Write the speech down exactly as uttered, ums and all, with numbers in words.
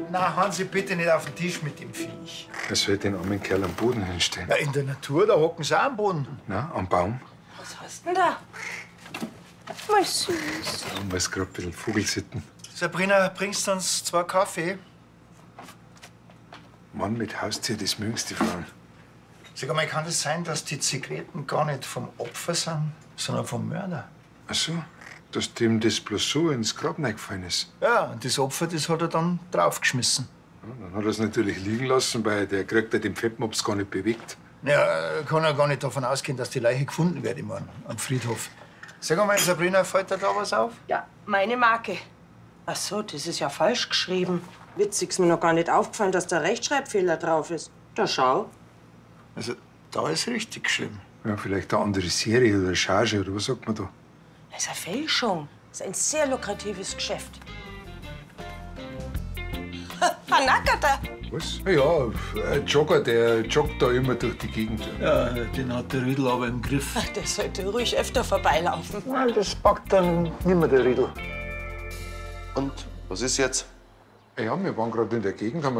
Na, hauen Sie bitte nicht auf den Tisch mit dem Viech. Er soll den armen Kerl am Boden hinstellen. Na, in der Natur, da hocken sie auch am Boden. Na, am Baum. Was hast denn da? Mal süß. Da muss gerade ein bisschen Vogel sitten. Sabrina, bringst du uns zwei Kaffee? Mann mit Haustier, das mögen's die Frauen. Sag mal, kann es sein, dass die Zigaretten gar nicht vom Opfer sind, sondern vom Mörder? Ach so, dass dem das bloß so ins Grab reingefallen ist. Ja, und das Opfer, das hat er dann draufgeschmissen. Ja, dann hat er es natürlich liegen lassen, weil der kriegt ja den Fettmops gar nicht bewegt. Ja, kann er gar nicht davon ausgehen, dass die Leiche gefunden wird im am Friedhof. Sag mal, Sabrina, fällt dir da was auf? Ja, meine Marke. Ach so, das ist ja falsch geschrieben. Witzig, ist mir noch gar nicht aufgefallen, dass da Rechtschreibfehler drauf ist. Da schau. Also, da ist richtig geschrieben. Ja, vielleicht eine andere Serie oder Charge oder was sagt man da? Das ist eine Fälschung. Das ist ein sehr lukratives Geschäft. Panackerter! Was? Ja, ein Jogger, der joggt da immer durch die Gegend. Ja, den hat der Riedl aber im Griff. Ach, der sollte ruhig öfter vorbeilaufen. Nein, das packt dann nicht mehr der Riedl. Und was ist jetzt? Ja, wir waren gerade in der Gegend, haben